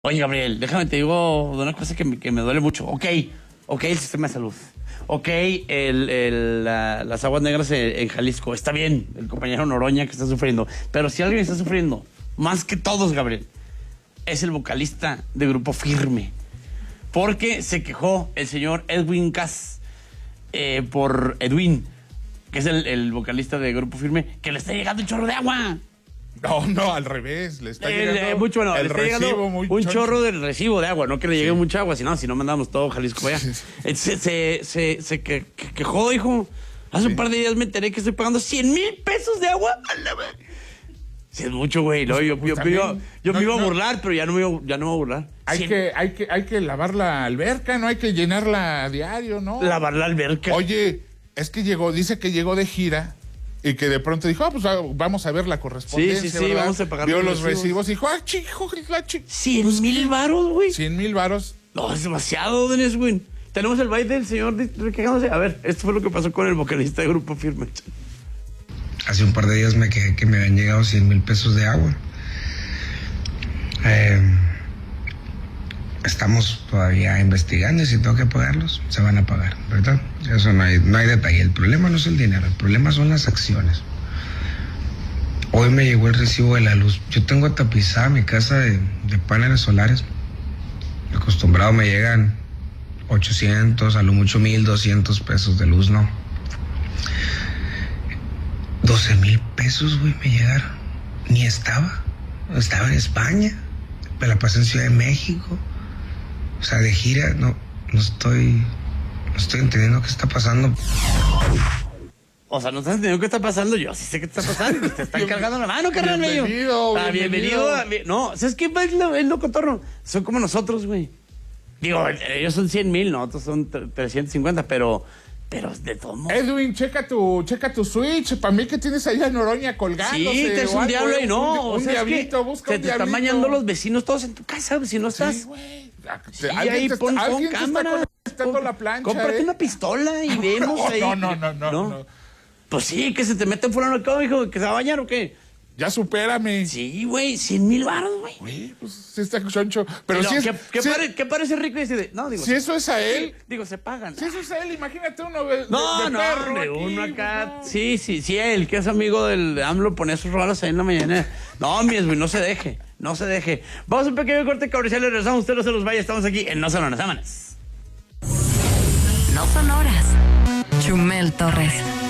Oye, Gabriel, déjame te digo de una cosa que me duele mucho. Ok, el sistema de salud. Ok, las aguas negras en Jalisco. Está bien, el compañero Noroña que está sufriendo. Pero si alguien está sufriendo, más que todos, Gabriel, es el vocalista de Grupo Firme. Porque se quejó el señor Edwin Cass por Edwin, que es el vocalista de Grupo Firme, que le está llegando un chorro de agua. No, al revés. Le está llegando mucho, el recibo muy un chorro del recibo de agua. No que le llegue mucha agua, si no mandamos todo Jalisco allá. Se quejó, dijo. Hace un par de días me enteré que estoy pagando 100,000 pesos de agua. Sí, es mucho, güey. No, yo me iba a burlar, pero ya no me voy a burlar. Hay que lavar la alberca, no hay que llenarla a diario, ¿no? Lavar la alberca. Oye, es que dice que llegó de gira y que de pronto dijo, pues vamos a ver la correspondencia. Sí, vamos a pagar. Vio los recibos y dijo, chico, 100,000 varos, güey. 100,000 varos. No, es demasiado, Denis, güey. Tenemos el baile del señor quejándose. A ver, esto fue lo que pasó con el vocalista de Grupo Firme. Hace un par de días me quejé que me habían llegado 100,000 pesos de agua. Estamos todavía investigando y si tengo que pagarlos, se van a pagar, ¿verdad? Eso no hay detalle. El problema no es el dinero, el problema son las acciones. Hoy me llegó el recibo de la luz. Yo tengo tapizada mi casa de paneles solares. Acostumbrado me llegan 800, a lo mucho 1,200 pesos de luz, ¿no? 12,000 pesos, güey, me llegaron. Ni estaba en España. Me la pasé en Ciudad de México. O sea, de gira, no estoy entendiendo qué está pasando. O sea, ¿no estás entendiendo qué está pasando? Yo sí sé qué está pasando. Te están cargando la mano, carnal, medio. Bienvenido. No, ¿sabes qué es lo cotorro? Son como nosotros, güey. Digo, ellos son 100,000, nosotros son 350, pero de todo modo. Edwin, checa tu Switch. Para mí que tienes ahí a Noroña colgándose. Sí, te es un diablo y no. Un diablito, busca un diablito. Se te están bañando los vecinos todos en tu casa, si no estás. Sí, güey. Sí, ahí pon cámara. Está la plancha. Cómprate una pistola y vemos ahí. No. Pues sí, que se te mete fulano al cabo, hijo, que se va a bañar o qué. Ya supérame. Sí, güey, 100,000 varos, güey. Güey, pues sí está choncho. Pero si es... ¿Qué parece rico? No, digo... Si eso es a él... Digo, se pagan. Si eso es a él, imagínate uno de perro aquí, uno acá... No. Sí, él, que es amigo del AMLO, pone sus rolas ahí en la mañana. No, mi güey, no se deje. Vamos a un pequeño corte comercial y regresamos. Usted no se los vaya, estamos aquí en No Son Horas. Vámonos. No son horas. Chumel Torres.